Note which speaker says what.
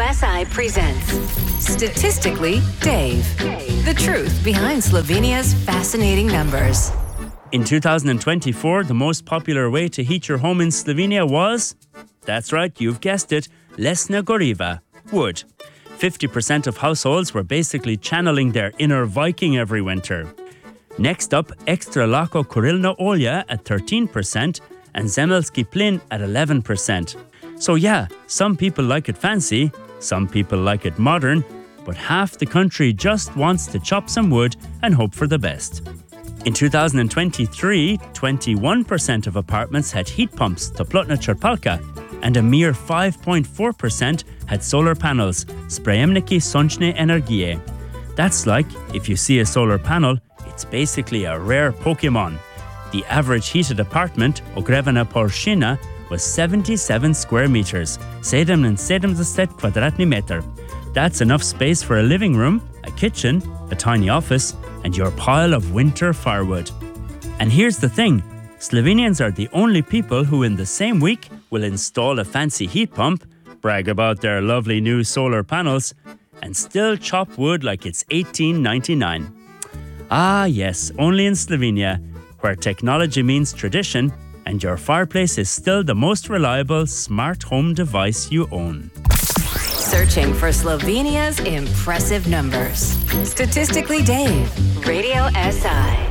Speaker 1: SI presents Statistically Dave. The truth behind Slovenia's fascinating numbers.
Speaker 2: In 2024, the most popular way to heat your home in Slovenia was, that's right, you've guessed it, lesna goriva, wood. 50% of households were basically channeling their inner Viking every winter. Next up, extra lako kurilna olja at 13% and zemelski plin at 11%. So yeah, some people like it fancy, some people like it modern, but half the country just wants to chop some wood and hope for the best. In 2023, 21% of apartments had heat pumps, toplotna črpalka, and a mere 5.4% had solar panels, sprejemniki sončne energije. That's like, if you see a solar panel, it's basically a rare Pokemon. The average heated apartment, ogrevana površina, was 77 square meters, 77 kvadratni meter. That's enough space for a living room, a kitchen, a tiny office, and your pile of winter firewood. And here's the thing, Slovenians are the only people who in the same week will install a fancy heat pump, brag about their lovely new solar panels, and still chop wood like it's 1899. Ah yes, only in Slovenia, where technology means tradition, and your fireplace is still the most reliable smart home device you own.
Speaker 1: Searching for Slovenia's impressive numbers. Statistically Dave, Radio SI.